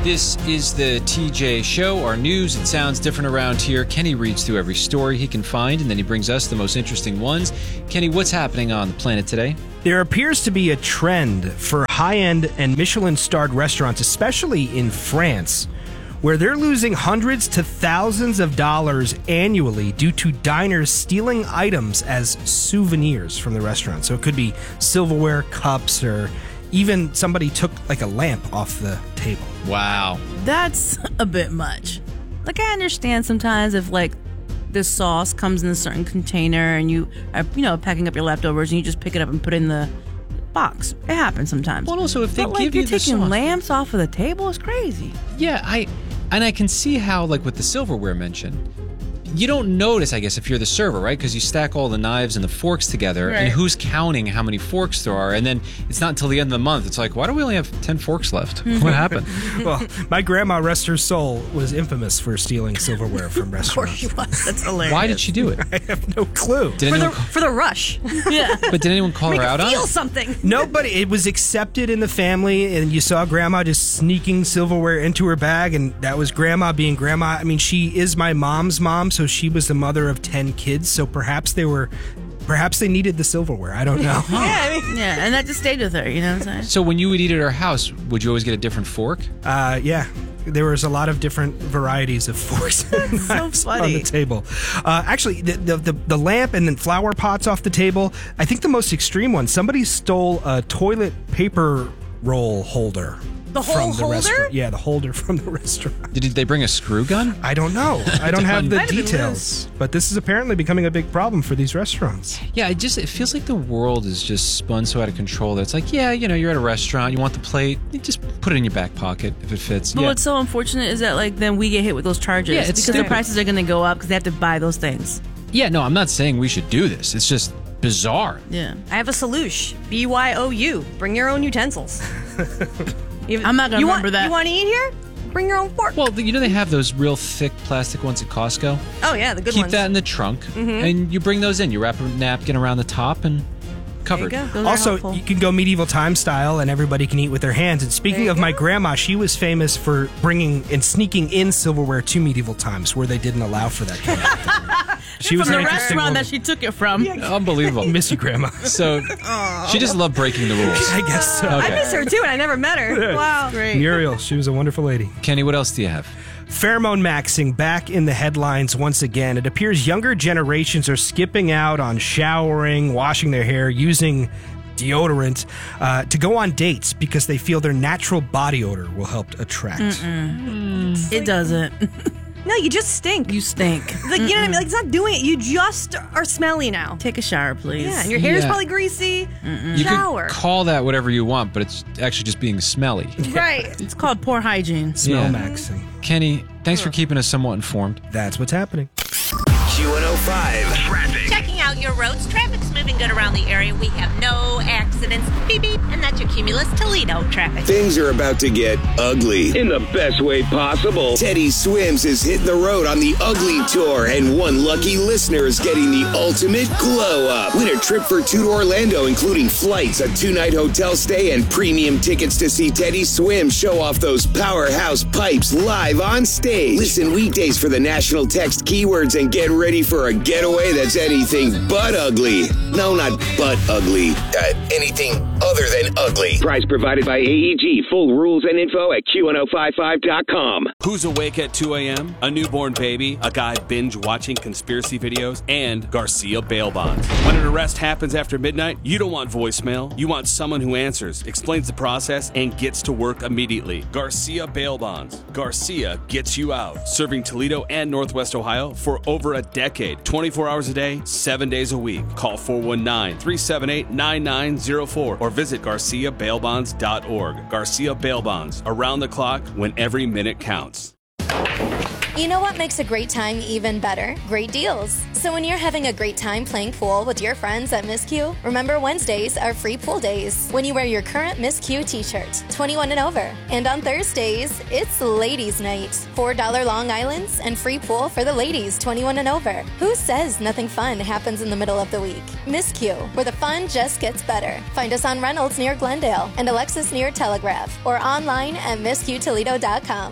This is the TJ Show, our news. It sounds different around here. Kenny reads through every story he can find, and then he brings us the most interesting ones. Kenny, what's happening on the planet today? There appears to be a trend for high-end and Michelin-starred restaurants, especially in France, where they're losing hundreds to thousands of dollars annually due to diners stealing items as souvenirs from the restaurant. So it could be silverware, cups, or even somebody took like a lamp off the table. Wow. That's a bit much. Like, I understand sometimes if, like, the sauce comes in a certain container and you are, packing up your leftovers and you just pick it up and put it in the box. It happens sometimes. Well, also, if they but, give you you're the taking sauce. lamps off of the table is crazy. Yeah, I can see how, like, with the silverware mentioned, you don't notice, I guess, if you're the server, right? Because you stack all the knives and the forks together, and who's counting how many forks there are? And then it's not until the end of the month. It's like, why do we only have 10 forks left? What happened? Well, my grandma, rest her soul, was infamous for stealing silverware from restaurants. Of course she was. That's hilarious. Why did she do it? I have no clue. For the rush. Yeah. But did anyone call her out on Feel it? something. Nobody. It was accepted in the family, and you saw grandma just sneaking silverware into her bag, and that was grandma being grandma. I mean, she is my mom's mom, so she was the mother of 10 kids, so perhaps they needed the silverware. I don't know. Yeah, and that just stayed with her, you know what I'm saying? So when you would eat at her house, would you always get a different fork? Yeah. There was a lot of different varieties of forks and so knives funny. on the table. Actually, the lamp and then flower pots off the table. I think the most extreme one, somebody stole a toilet paper roll holder. The whole from the holder? restaurant. Yeah, the holder from the restaurant. Did they bring a screw gun? I don't know. I don't have the Might have been details. But this is apparently becoming a big problem for these restaurants. Yeah, it feels like the world is just spun so out of control that it's like, yeah, you're at a restaurant, you want the plate, you just put it in your back pocket if it fits. But Yeah. what's so unfortunate is that, like, then we get hit with those charges. Yeah, it's because stupid. the prices are going to go up because they have to buy those things. Yeah, no, I'm not saying we should do this. It's just bizarre. Yeah. I have a solution. BYOU. Bring your own utensils. I'm not going to remember that. You want to eat here? Bring your own fork. Well, they have those real thick plastic ones at Costco. Oh, yeah, the good Keep ones. that in the trunk, and you bring those in. You wrap a napkin around the top and covered. There you go. Those are Also, helpful. you can go medieval time style, and everybody can eat with their hands. And speaking of my grandma, she was famous for bringing and sneaking in silverware to medieval times where they didn't allow for that kind of thing. She was From an the interesting restaurant woman. that she took it from. Unbelievable. Miss you, Grandma. So she just loved breaking the rules. I guess so. I miss her, too, and I never met her. Wow. Great. Muriel, she was a wonderful lady. Kenny, what else do you have? Pheromone maxing back in the headlines once again. It appears younger generations are skipping out on showering, washing their hair, using deodorant to go on dates because they feel their natural body odor will help attract. It doesn't. No, you just stink. You stink. Like, you know what I mean? Like, it's not doing it. You just are smelly now. Take a shower, please. Yeah, and your hair's Yeah. probably greasy. You Shower. can call that whatever you want, but it's actually just being smelly. Right. It's called poor hygiene. Smell Yeah. maxing. Kenny, thanks for keeping us somewhat informed. That's what's happening. Q105 traffic. Checking out your roads. Traffic's moving good around the area. We have no accidents. Beep, beep. And that's your Cumulus Toledo traffic. Things are about to get ugly in the best way possible. Teddy Swims is hitting the road on the Ugly Tour, and one lucky listener is getting the ultimate glow up. Win a trip for 2 to Orlando, including flights, a 2-night hotel stay, and premium tickets to see Teddy Swims show off those powerhouse pipes live on stage. Listen weekdays for the national text keywords and get ready for a getaway that's anything but ugly. No, not but ugly. Anything other than ugly. Price provided by AEG. Full rules and info at Q1055.com. Who's awake at 2 a.m.? A newborn baby, a guy binge-watching conspiracy videos, and Garcia bail bonds. When an arrest happens after midnight, you don't want voicemail. You want someone who answers, explains the process, and gets to work immediately. Garcia bail bonds. Garcia gets you out. Serving Toledo and Northwest Ohio for over a decade. 24 hours a day, 7 days a week. Call 419-378-9904 or visit GarciaBailBonds.org. Garcia Bail Bonds. Around the clock when every minute counts. You know what makes a great time even better? Great deals. So when you're having a great time playing pool with your friends at Miss Q, remember Wednesdays are free pool days when you wear your current Miss Q t-shirt, 21 and over. And on Thursdays, it's Ladies Night. $4 Long Islands and free pool for the ladies, 21 and over. Who says nothing fun happens in the middle of the week? Miss Q, where the fun just gets better. Find us on Reynolds near Glendale and Alexis near Telegraph or online at MissQToledo.com.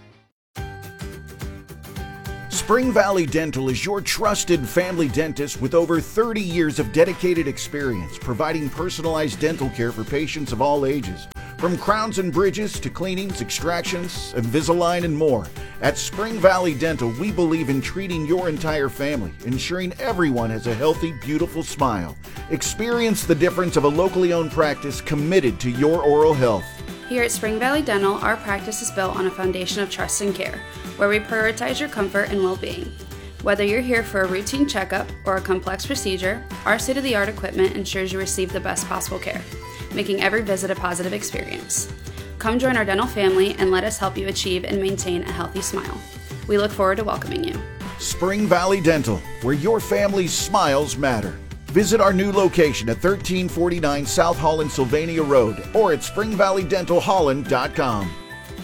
Spring Valley Dental is your trusted family dentist with over 30 years of dedicated experience providing personalized dental care for patients of all ages. From crowns and bridges to cleanings, extractions, Invisalign, and more. At Spring Valley Dental, we believe in treating your entire family, ensuring everyone has a healthy, beautiful smile. Experience the difference of a locally owned practice committed to your oral health. Here at Spring Valley Dental, our practice is built on a foundation of trust and care, where we prioritize your comfort and well-being. Whether you're here for a routine checkup or a complex procedure, our state-of-the-art equipment ensures you receive the best possible care, making every visit a positive experience. Come join our dental family and let us help you achieve and maintain a healthy smile. We look forward to welcoming you. Spring Valley Dental, where your family's smiles matter. Visit our new location at 1349 South Holland Sylvania Road or at springvalleydentalholland.com.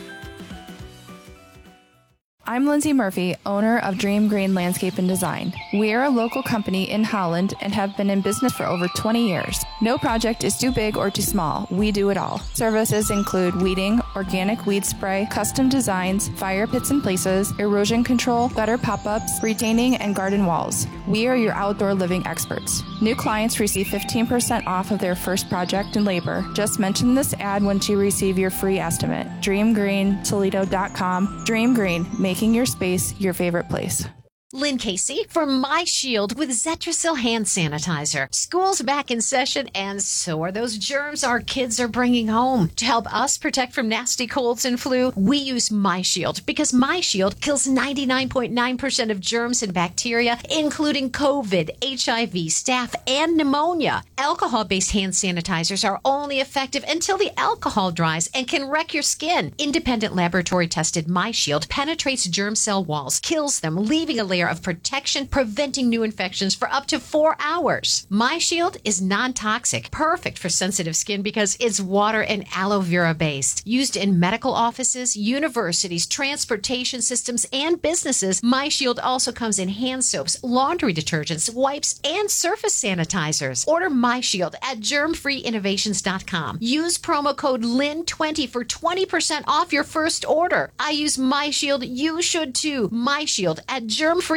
I'm Lindsay Murphy, owner of Dream Green Landscape and Design. We are a local company in Holland and have been in business for over 20 years. No project is too big or too small. We do it all. Services include weeding, organic weed spray, custom designs, fire pits and places, erosion control, gutter pop-ups, retaining, and garden walls. We are your outdoor living experts. New clients receive 15% off of their first project and labor. Just mention this ad once you receive your free estimate. DreamGreenToledo.com. Dream Green, making your space your favorite place. Lynn Casey for My Shield with Zetrasil hand sanitizer. School's back in session, and so are those germs our kids are bringing home. To help us protect from nasty colds and flu, we use My Shield because My Shield kills 99.9% of germs and bacteria, including COVID, HIV, staph, and pneumonia. Alcohol-based hand sanitizers are only effective until the alcohol dries and can wreck your skin. Independent laboratory-tested My Shield penetrates germ cell walls, kills them, leaving a layer of protection, preventing new infections for up to 4 hours. My Shield is non-toxic, perfect for sensitive skin because it's water and aloe vera based. Used in medical offices, universities, transportation systems, and businesses, My Shield also comes in hand soaps, laundry detergents, wipes, and surface sanitizers. Order My Shield at germfreeinnovations.com. Use promo code LYN20 for 20% off your first order. I use My Shield. You should too. My Shield at germfreeinnovations.com.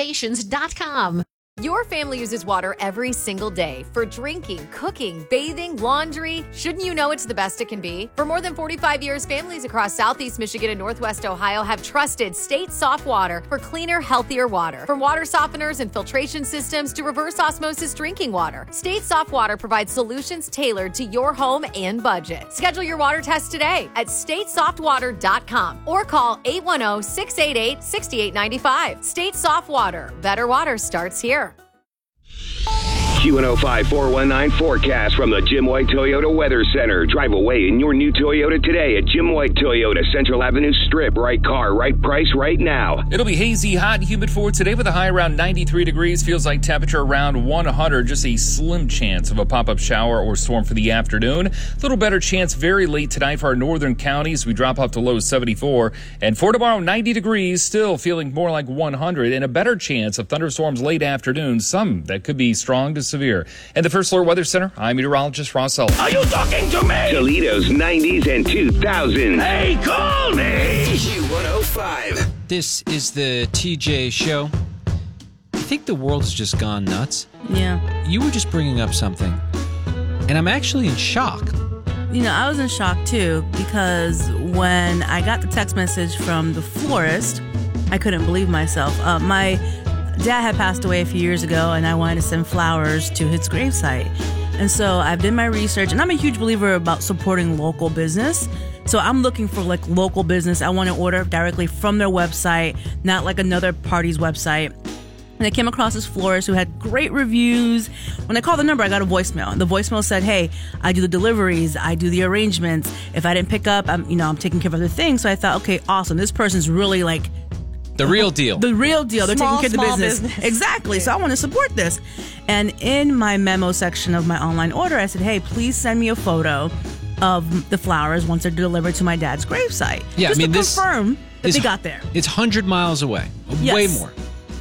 Your family uses water every single day for drinking, cooking, bathing, laundry. Shouldn't you know it's the best it can be? For more than 45 years, families across Southeast Michigan and Northwest Ohio have trusted State Soft Water for cleaner, healthier water. From water softeners and filtration systems to reverse osmosis drinking water, State Soft Water provides solutions tailored to your home and budget. Schedule your water test today at statesoftwater.com or call 810-688-6895. State Soft Water. Better water starts here. Q105 419 forecast from the Jim White Toyota Weather Center. Drive away in your new Toyota today at Jim White Toyota, Central Avenue Strip. Right car, right price, right now. It'll be hazy, hot, and humid for today with a high around 93 degrees. Feels like temperature around 100. Just a slim chance of a pop-up shower or storm for the afternoon. A little better chance very late tonight for our northern counties. We drop up to low 74. And for tomorrow, 90 degrees, still feeling more like 100. And a better chance of thunderstorms late afternoon. Some that could be strong to severe. And the First Alert Weather Center, I'm meteorologist Ross Sullivan. Are you talking to me? Toledo's 90s and 2000s. Hey, call me! Q105. This is the TJ Show. I think the world's just gone nuts. Yeah. You were just bringing up something, and I'm actually in shock. You know, I was in shock too, because when I got the text message from the florist, I couldn't believe myself. My dad had passed away a few years ago, and I wanted to send flowers to his gravesite. And so I've done my research, and I'm a huge believer about supporting local business. So I'm looking for like local business. I want to order directly from their website, not like another party's website. And I came across this florist who had great reviews. When I called the number, I got a voicemail. And the voicemail said, hey, I do the deliveries. I do the arrangements. If I didn't pick up, I'm taking care of other things. So I thought, okay, awesome. This person's really like The real deal. The real deal. They're Small, taking care of the small business. Exactly. So I want to support this. And in my memo section of my online order, I said, hey, please send me a photo of the flowers once they're delivered to my dad's gravesite. Yeah, just I mean, to this confirm that is- they got there. It's 100 miles away. Yes. Way more.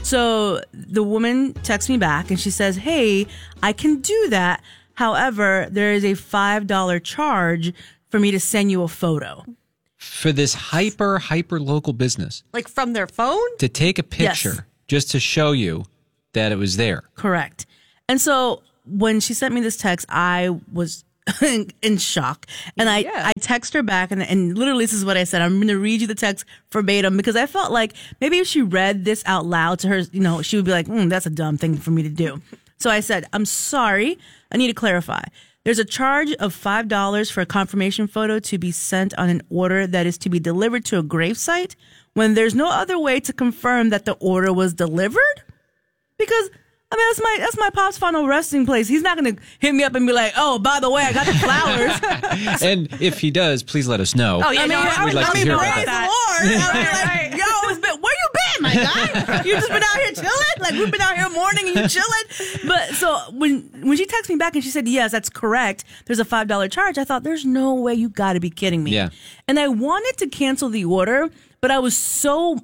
So the woman texts me back and she says, hey, I can do that. However, there is a $5 charge for me to send you a photo. For this hyper local business Like from their phone? to take a picture Yes. just to show you that it was there. Correct. And so when she sent me this text, I was in shock. And I text her back and literally this is what I said. I'm going to read you the text verbatim because I felt like maybe if she read this out loud to her, she would be like, that's a dumb thing for me to do. So I said, I'm sorry. I need to clarify. There's a charge of $5 for a confirmation photo to be sent on an order that is to be delivered to a gravesite when there's no other way to confirm that the order was delivered? Because that's my pop's final resting place. He's not going to hit me up and be like, oh, by the way, I got the flowers. And if he does, please let us know. Oh, yeah, We'd like to hear about praise that. the Lord. I'll be like, yo, where you been, my guy? You just been out here chilling? Like, we've been out here mourning and you chilling? But so when she texted me back and she said, yes, that's correct, there's a $5 charge, I thought, there's no way, you got to be kidding me. Yeah. And I wanted to cancel the order, but I was so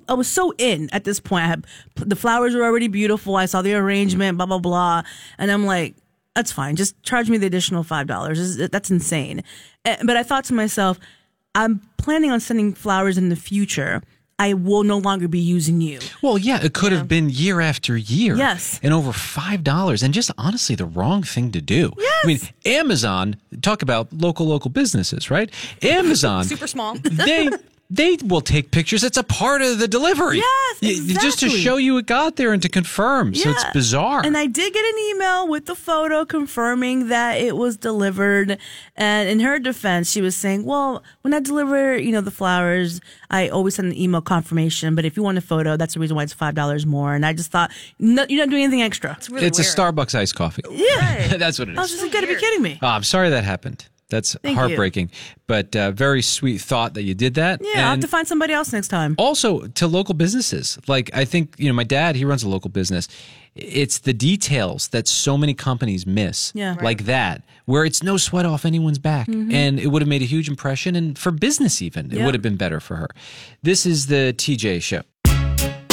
in at this point. The flowers were already beautiful. I saw the arrangement, blah, blah, blah. And I'm like, that's fine. Just charge me the additional $5. That's insane. But I thought to myself, I'm planning on sending flowers in the future. I will no longer be using you. Well, yeah, it could have been year after year. Yes. And over $5. And just honestly, the wrong thing to do. Yes. I mean, Amazon, talk about local businesses, right? Amazon. Super small. They will take pictures. It's a part of the delivery. Yes, exactly. Just to show you it got there and to confirm. So it's bizarre. And I did get an email with the photo confirming that it was delivered. And in her defense, she was saying, well, when I deliver, the flowers, I always send an email confirmation. But if you want a photo, that's the reason why it's $5 more. And I just thought, no, you're not doing anything extra. It's really it's weird. a Starbucks iced coffee. Yeah. That's what it is. I was just like, you gotta be kidding me. Oh, I'm sorry that happened. That's Thank heartbreaking, but very sweet thought that you did that. Yeah, I'll have to find somebody else next time. Also, to local businesses. Like, I think, my dad, he runs a local business. It's the details that so many companies miss. Yeah. Like that, where it's no sweat off anyone's back. Mhm. And it would have made a huge impression. And for business even, it Yeah. would have been better for her. This is the TJ Show.